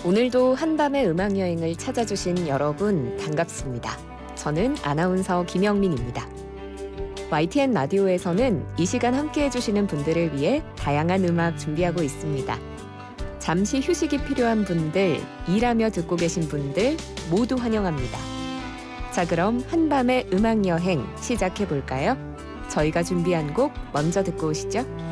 오늘도 한밤의 음악여행을 찾아주신 여러분 반갑습니다. 저는 아나운서 김영민입니다. YTN 라디오에서는 이 시간 함께해 주시는 분들을 위해 다양한 음악 준비하고 있습니다. 잠시 휴식이 필요한 분들, 일하며 듣고 계신 분들 모두 환영합니다. 자, 그럼 한밤의 음악여행 시작해 볼까요? 저희가 준비한 곡 먼저 듣고 오시죠.